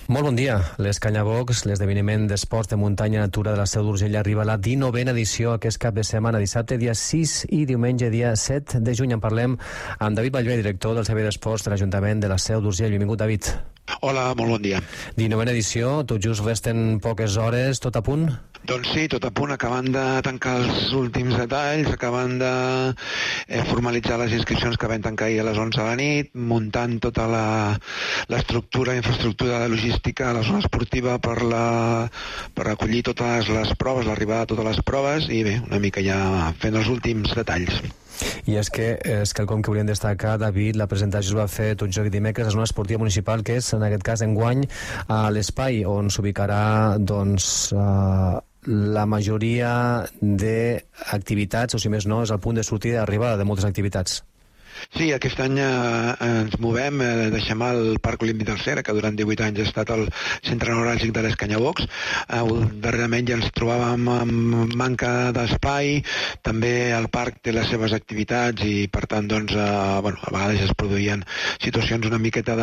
Molt bon dia. L'Escanyabocs, l'esdeveniment d'esports de muntanya i natura de la Seu d'Urgell, arriba a la 19a edició aquest cap de setmana, dissabte dia 6 i diumenge dia 7 de juny. En parlem amb David Vallvé, director del Servei d'Esports de l'Ajuntament de la Seu d'Urgell. Benvingut, David. Hola, molt bon dia. 19a edició, tot just resten poques hores, tot a punt? Doncs sí, tot a punt, acabant de tancar els últims detalls, acabant de formalitzar les inscripcions que vam tancar ahir a les 11 de la nit, muntant tota l'estructura, infraestructura de logística a la zona esportiva per acollir totes les proves, l'arribada de totes les proves, i bé, una mica ja fent els últims detalls. I és quelcom que volíem destacar, David, la presentació es va fer tot just dimecres a la zona esportiva municipal, que és, en aquest cas, enguany, a l'espai on s'ubicarà, doncs, la majoria d'activitats, o si més no, és el punt de sortida i d'arribada de moltes activitats. Sí, aquest any ens movem, deixem el Parc Olímpic del Segre, que durant 18 anys ha estat el centre neuràlgic de l'Escanyabocs. Darrerament ja ens trobàvem amb manca d'espai, també el parc té les seves activitats i, per tant, doncs, a vegades es produïen situacions una miqueta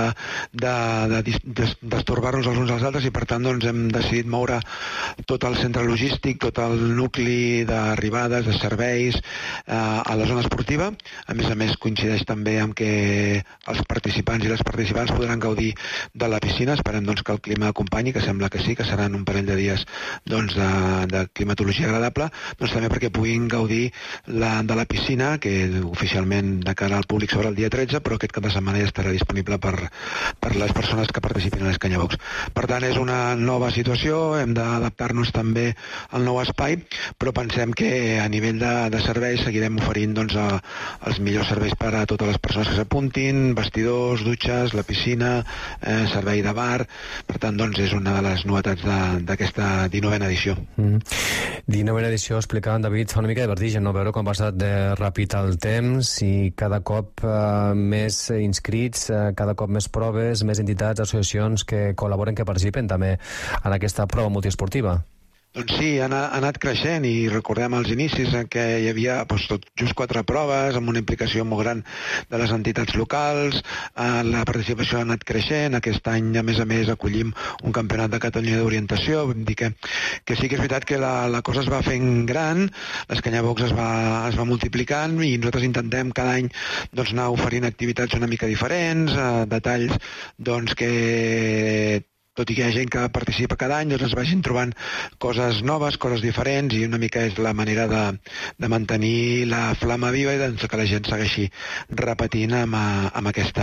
d'estorbar-nos els uns als altres i, per tant, doncs, hem decidit moure tot el centre logístic, tot el nucli d'arribades, de serveis a la zona esportiva. A més, coincideix també amb que els participants i les participants podran gaudir de la piscina. Esperem doncs, que el clima acompanyi, que sembla que sí, que seran un parell de dies doncs, de climatologia agradable, doncs també perquè puguin gaudir de la piscina, que oficialment de cara al públic sobre el dia 13, però aquest cap de setmana ja estarà disponible per les persones que participin a l'Escanyabocs. Per tant, és una nova situació, hem d'adaptar-nos també al nou espai, però pensem que a nivell de serveis seguirem oferint doncs, els millors serveis per a totes les persones que s'apuntin, vestidors, dutxes, la piscina, servei de bar. Per tant, doncs, és una de les novetats d'aquesta 19a edició. 19a edició, explicàvem, David, fa una mica de vertigen, no? Veure com ha passat de ràpid el temps i cada cop més inscrits, cada cop més proves, més entitats, associacions que col·laboren, que participen també en aquesta prova multiesportiva. Doncs sí, ha anat creixent i recordem els inicis en què hi havia tot just 4 proves amb una implicació molt gran de les entitats locals. La participació ha anat creixent. Aquest any, a més, acollim un campionat de Catalunya d'orientació. Vull dir que sí que és veritat que la cosa es va fent gran, l'Escanyabocs es va multiplicant i nosaltres intentem cada any doncs, anar oferint activitats una mica diferents, detalls doncs, que tot i que hi ha gent que participa cada any, doncs es vagin trobant coses noves, coses diferents, i una mica és la manera de mantenir la flama viva i doncs, que la gent segueixi repetint amb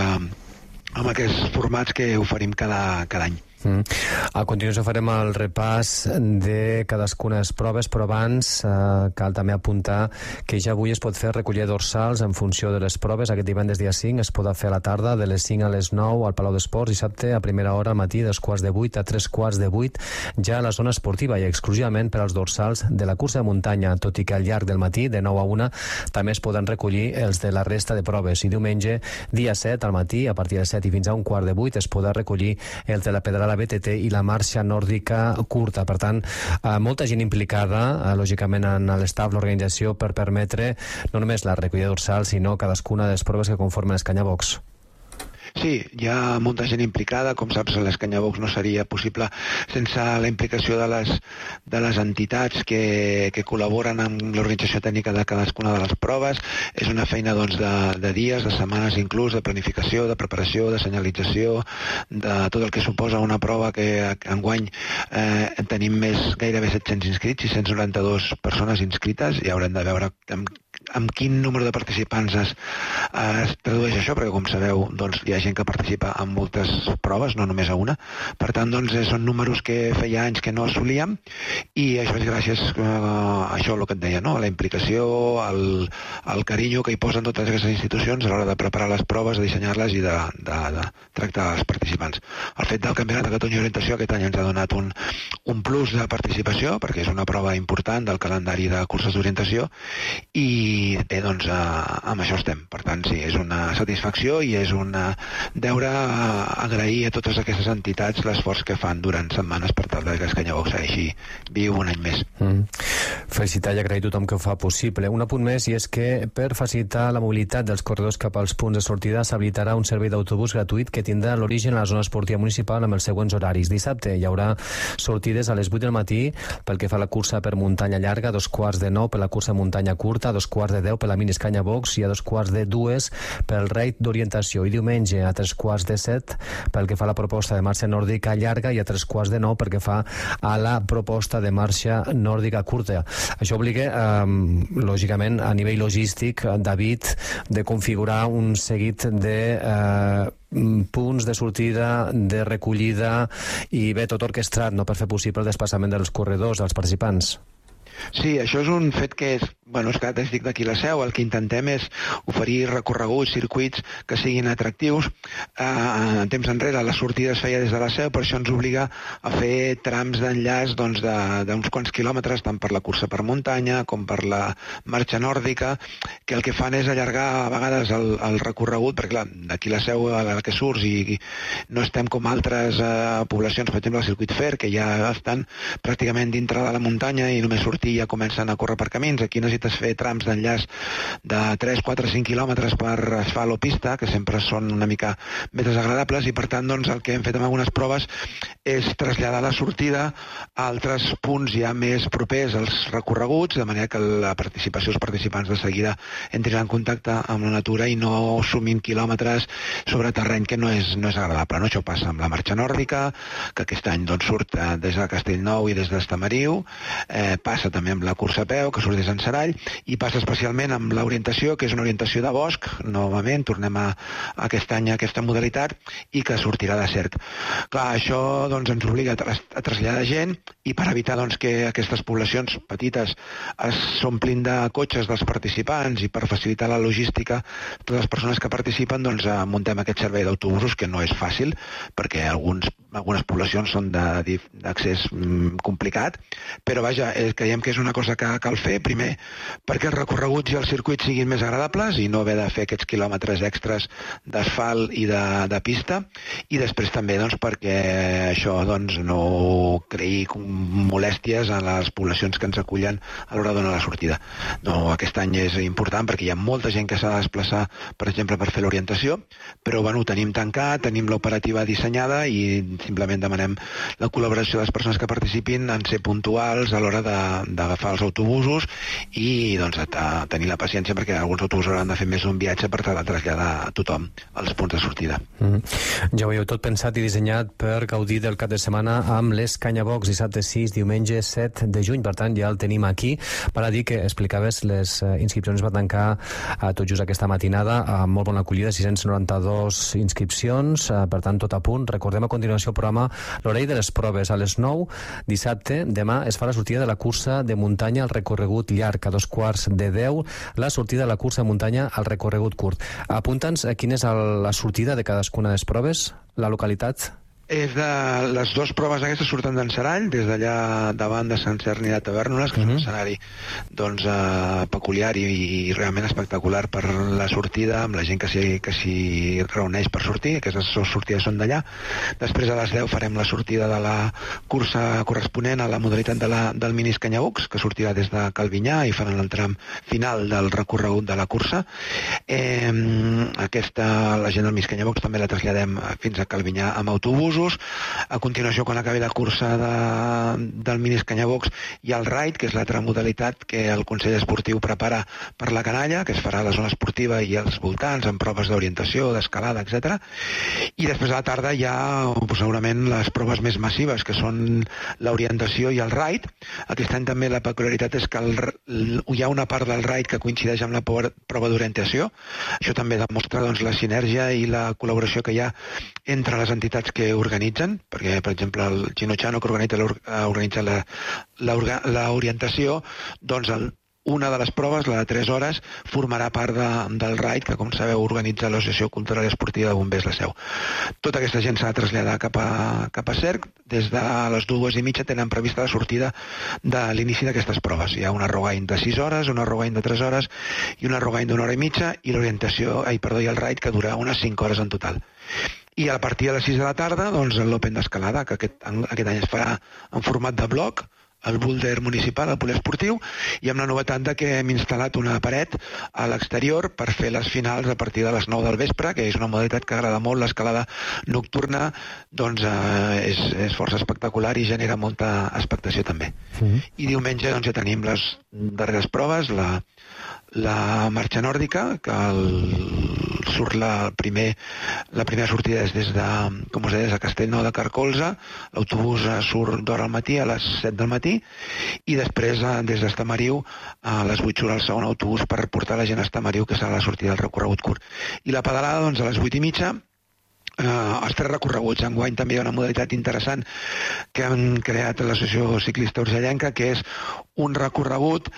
aquests formats que oferim cada any. A continuació farem el repàs de cadascuna de les proves, però abans cal també apuntar que ja avui es pot fer recollir dorsals en funció de les proves. Aquest divendres dia 5 es podrà fer a la tarda, de les 5 a les 9 al Palau d'Esports, dissabte a primera hora al matí, dels 7:45 a 7:45, ja a la zona esportiva i exclusivament per als dorsals de la cursa de muntanya, tot i que al llarg del matí, de 9 a 1, també es poden recollir els de la resta de proves. I diumenge, dia 7 al matí, a partir de 7 i fins a 7:15, es podrà recollir els de la pedrada BTT i la marxa nòrdica curta. Per tant, molta gent implicada, lògicament, en l'estaf, l'organització, per permetre no només la recollida dorsal, sinó cadascuna de les proves que conformen l'Escanyabocs. Sí, hi ha molta gent implicada. Com saps, l'Escanyabocs no seria possible sense la implicació de les entitats que col·laboren amb l'organització tècnica de cadascuna de les proves. És una feina doncs, de dies, de setmanes inclús, de planificació, de preparació, de senyalització, de tot el que suposa una prova que enguany tenim gairebé 700 inscrits, 692 persones inscrites, i haurem de veure amb quin número de participants es tradueix això, perquè com sabeu doncs, hi ha gent que participa en moltes proves, no només a una. Per tant, doncs, són números que feia anys que no assolíem, i això és gràcies a això, el que et deia, no? A la implicació, al carinyo que hi posen totes aquestes institucions a l'hora de preparar les proves, de dissenyar-les i de tractar els participants. El fet del Campionat de Catalunya d'Orientació aquest any ens ha donat un plus de participació, perquè és una prova important del calendari de curses d'orientació, i i bé, doncs amb això estem. Per tant, sí, és una satisfacció i és un deure agrair a totes aquestes entitats l'esforç que fan durant setmanes per tal que Escanyabou segueixi viu un any més. Felicitar i agrair a tothom que ho fa possible. Un apunt més, i és que per facilitar la mobilitat dels corredors cap als punts de sortida s'habilitarà un servei d'autobús gratuït que tindrà l'origen a la zona esportiva municipal amb els següents horaris. Dissabte hi haurà sortides a les 8 del matí pel que fa a la cursa per muntanya llarga, a 8:45 per la cursa muntanya curta, a 8:45 per la mini Escanyabox i a 2:45 pel raid d'orientació. I diumenge a 3:15 pel que fa a la proposta de marxa nòrdica llarga i a 3:15 pel que fa a la proposta de marxa nòrdica curta. Això obliga, lògicament, a nivell logístic, David, de configurar un seguit de punts de sortida, de recollida i bé, tot orquestrat, no, per fer possible el desplaçament dels corredors, dels participants. Sí, això és un fet que és característic d'aquí la Seu. El que intentem és oferir recorreguts, circuits que siguin atractius. En temps enrere la sortida es feia des de la Seu, per això ens obliga a fer trams d'enllaç d'uns quants quilòmetres, tant per la cursa per muntanya com per la marxa nòrdica, que el que fan és allargar a vegades el recorregut, perquè clar, d'aquí la Seu a la que surts i no estem com altres poblacions, per exemple el circuit Fer, que ja estan pràcticament dintre de la muntanya i només sortir ja comencen a córrer per camins. Aquí necessites fer trams d'enllaç de 3, 4, 5 quilòmetres per asfalt o pista, que sempre són una mica més desagradables, i per tant doncs, el que hem fet amb algunes proves és traslladar la sortida a altres punts ja més propers als recorreguts, de manera que la participació, els participants de seguida entrin en contacte amb la natura i no sumin quilòmetres sobre terreny que no és agradable. No? Això passa amb la marxa nòrdica, que aquest any doncs, surt des de Castellnou i des d'Estamariu, passa també amb la cursa a peu, que surt des d'en Sarall, i passa especialment amb l'orientació, que és una orientació de bosc, novament, tornem aquest any a aquesta modalitat, i que sortirà de Cerc. Clar, això doncs, ens obliga a traslladar gent, i per evitar doncs, que aquestes poblacions petites s'omplin de cotxes dels participants i per facilitar la logística de totes les persones que participen, doncs muntem aquest servei d'autobusos, que no és fàcil, perquè algunes poblacions són d'accés complicat, però vaja, creiem que és una cosa que cal fer, primer perquè els recorreguts i els circuits siguin més agradables i no haver de fer aquests quilòmetres extras d'asfalt i de pista, i després també doncs, perquè això doncs, no creï molèsties a les poblacions que ens acullen a l'hora de donar la sortida. No, aquest any és important perquè hi ha molta gent que s'ha de desplaçar, per exemple, per fer l'orientació, però bueno, ho tenim tancat, tenim l'operativa dissenyada i simplement demanem la col·laboració de les persones que participin en ser puntuals a l'hora d'agafar els autobusos i doncs, tenir la paciència, perquè alguns autobusos hauran de fer més un viatge per traslladar a tothom als punts de sortida. Ja ho heu tot pensat i dissenyat per gaudir del cap de setmana amb l'Escanyabox, dissabte 6, diumenge 7 de juny, per tant ja el tenim aquí. Per a dir que explicaves, les inscripcions van tancar tot just aquesta matinada amb molt bona acollida, 692 inscripcions, per tant tot a punt. Recordem a continuació el programa, l'horari de les proves a les 9, dissabte, demà es fa la sortida de la cursa de muntanya al recorregut llarg a 9:45, la sortida de la cursa de muntanya al recorregut curt. Apunta'ns quina és la sortida de cadascuna de les proves, la localitat. És de les dues proves aquestes surten d'en Sarall, des d'allà davant de Sant Cerny de Tavèrnoles, que és un escenari doncs, peculiar i realment espectacular per la sortida, amb la gent que s'hi reuneix per sortir. Aquestes sortides són d'allà. Després a les 10 farem la sortida de la cursa corresponent a la modalitat del mini Escanyabox, que sortirà des de Calbinyà i faran el tram final del recorregut de la cursa. La gent del mini Escanyabox també la traslladem fins a Calbinyà amb autobús. A continuació, quan acabi la cursa del mini Escanyabox, hi ha el raid, que és l'altra modalitat que el Consell Esportiu prepara per la canalla, que es farà a la zona esportiva i als voltants, amb proves d'orientació, d'escalada, etc. I després a la tarda hi ha segurament les proves més massives, que són l'orientació i el raid. Aquest any també la peculiaritat és que hi ha una part del raid que coincideix amb la prova d'orientació. Això també demostra doncs, la sinergia i la col·laboració que hi ha entre les entitats que organitzen, perquè, per exemple, el Chino Chano, que organitza l'orientació, doncs una de les proves, la de 3 hores, formarà part del RAID, que com sabeu organitza l'Associació Cultural i Esportiva de Bombers La Seu. Tota aquesta gent s'ha de traslladar cap a Cerc. Des de les 2:30 tenen prevista la sortida de l'inici d'aquestes proves. Hi ha una rogain de 6 hores, una rogain de 3 hores i una rogain d'1 hora i mitja, i el RAID, que dura unes 5 hores en total. I a partir de les 6 de la tarda, doncs, l'Open d'escalada, que aquest any es farà en format de bloc, el boulder municipal, el poliesportiu, i amb la novetat de que hem instal·lat una paret a l'exterior per fer les finals a partir de les 9 del vespre, que és una modalitat que agrada molt. L'escalada nocturna doncs, és força espectacular i genera molta expectació també. I diumenge doncs, ja tenim les darreres proves, la marxa nòrdica, que la primera sortida és des de Castellnou de Carcolze. L'autobús surt d'hora al matí, a les 7 del matí, i després des d'Estamariu a les 8 surt el segon autobús per portar la gent a Estamariu, que serà la sortida del recorregut curt. I la pedalada, doncs, a les 8:30, els 3 recorreguts. Enguany també hi ha una modalitat interessant que han creat l'Associació Ciclista Urgellenca, que és un recorregut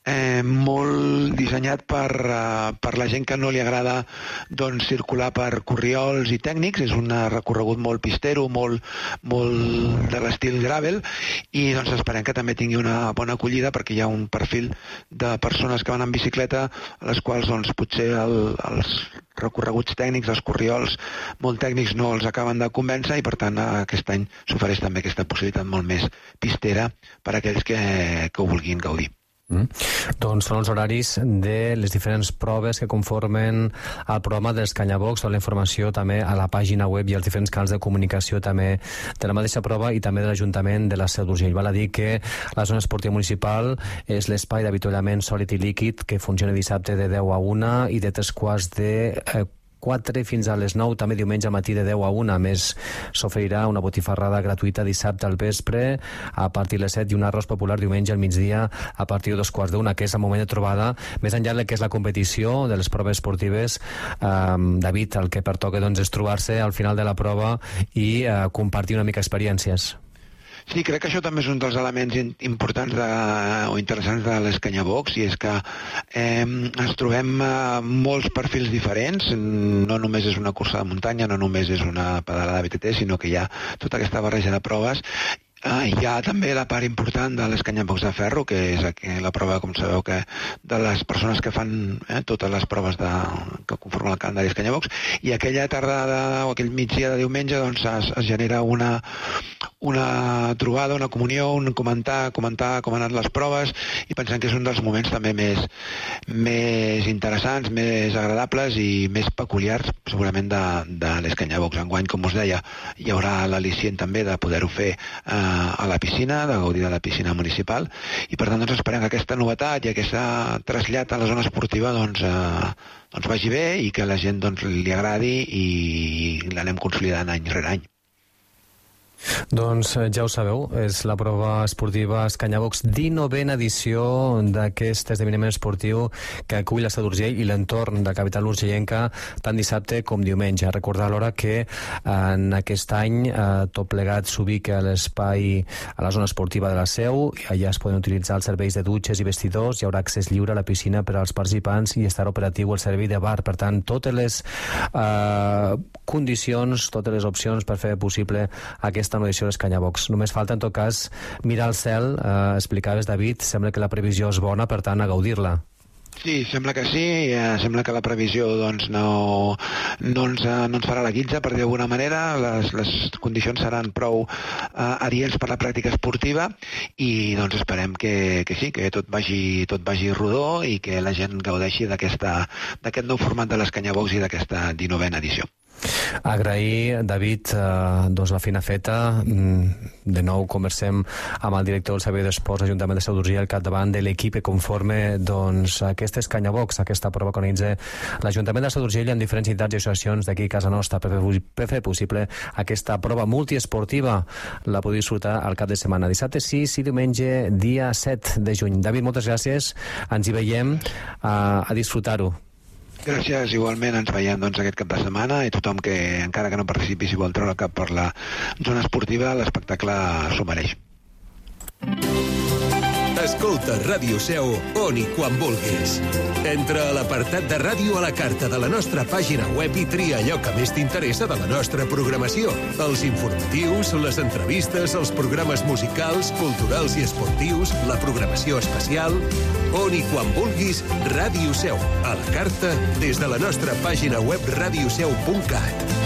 molt dissenyat per la gent que no li agrada circular per corriols i tècnics. És un recorregut molt pistero, molt de l'estil gravel, i doncs esperem que també tingui una bona acollida, perquè hi ha un perfil de persones que van en bicicleta a les quals potser els recorreguts tècnics, els corriols molt tècnics no els acaben de convèncer, i per tant aquest any s'ofereix també aquesta possibilitat molt més pistera per a aquells que ho vulguin gaudir. Doncs són els horaris de les diferents proves que conformen el programa dels Canyabocs. Tota la informació també a la pàgina web i als diferents canals de comunicació també de la mateixa prova i també de l'Ajuntament de la Seu d'Urgell. Val a dir que la zona esportiva municipal és l'espai d'avituallament sòlid i líquid que funciona dissabte de 10 a 1 i de 3:45 fins a les 9, també diumenge al matí de 10 a 1. A més, s'oferirà una botifarrada gratuïta dissabte al vespre a partir de les 7 i un arròs popular diumenge al migdia a partir de 2:15, que és el moment de trobada. Més enllà del que és la competició de les proves esportives, David, el que pertoca doncs, és trobar-se al final de la prova i compartir una mica experiències. Sí, crec que això també és un dels elements importants o interessants de les Canyabocs, i és que ens trobem molts perfils diferents. No només és una cursa de muntanya, no només és una pedalada de BTT, sinó que hi ha tota aquesta barreja de proves. Hi ha també la part important de les Canyabocs de ferro, que és la prova, com sabeu, que de les persones que fan totes les proves que conformen el calendari dels Canyabocs, i aquella tarda o aquell migdia de diumenge doncs, es genera una trobada, una comunió, un comentar com han anat les proves, i pensem que és un dels moments també més interessants, més agradables i més peculiars segurament de les Canyabocs. Enguany, com us deia, hi haurà l'al·licient també de poder-ho fer a la piscina, de gaudir de la piscina municipal, i per tant doncs, esperem que aquesta novetat i aquest trasllat a la zona esportiva doncs vagi bé i que a la gent li agradi i l'anem consolidant any rere any. Doncs ja ho sabeu, és la prova esportiva Canyabocs 19a edició d'aquest esdeveniment esportiu que acull la Seu d'Urgell i l'entorn de capital urgellenca tant dissabte com diumenge. Recordar alhora que en aquest any tot plegat s'ubica a l'espai, a la zona esportiva de la Seu, i allà es poden utilitzar els serveis de dutxes i vestidors, hi haurà accés lliure a la piscina per als participants i estarà operatiu el servei de bar. Per tant, totes les condicions, totes les opcions per fer possible aquesta nova edició dels Canyabocs. Només falta, en tot cas, mirar al cel. Explicaves, David, sembla que la previsió és bona, per tant, a gaudir-la. Sí, sembla que sí. Sembla que la previsió no ens farà la guitza, per dir d'alguna manera. Les condicions seran prou adients per la pràctica esportiva, i doncs esperem que sí, que tot vagi rodó i que la gent gaudeixi d'aquest nou format de les Canyabocs i d'aquesta 19a edició. Agrair, David, doncs la feina feta. De nou conversem amb el director del Servei d'Esports Ajuntament de Seu d'Urgell al capdavant de l'equip que conforme doncs, aquestes Canyabocs, aquesta prova que organitza l'Ajuntament de Seu d'Urgell amb diferents entitats i associacions d'aquí a casa nostra per fer possible aquesta prova multiesportiva. La podeu disfrutar al cap de setmana, dissabte 6 i diumenge dia 7 de juny. David, moltes gràcies, ens hi veiem, a disfrutar-ho. Gràcies, igualment ens veiem aquest cap de setmana, i tothom que encara que no participi, si vol treure el cap per la zona esportiva, l'espectacle s'ho mereix. Escolta Ràdio Seu on i quan vulguis. Entra a l'apartat de Ràdio a la carta de la nostra pàgina web i tria allò que més t'interessa de la nostra programació. Els informatius, les entrevistes, els programes musicals, culturals i esportius, la programació especial... On i quan vulguis, Ràdio Seu. A la carta des de la nostra pàgina web radioseu.cat.